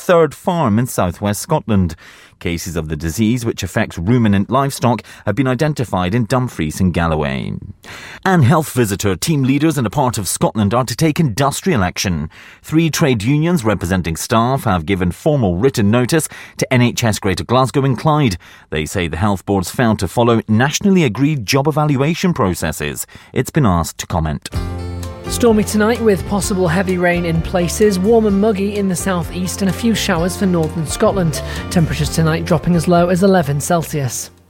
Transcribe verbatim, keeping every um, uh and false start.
third farm in southwest Scotland. Cases of the disease, which affects ruminant livestock, have been identified in Dumfries and Galloway. And health visitor team leaders in a part of Scotland are to take industrial action. Three trade unions representing staff have given formal written notice to N H S Greater Glasgow and Clyde. They say the health boards failed to follow nationally agreed job evaluation processes. It's been asked to comment. Stormy tonight with possible heavy rain in places, warm and muggy in the southeast and a few showers for northern Scotland. Temperatures tonight dropping as low as eleven Celsius.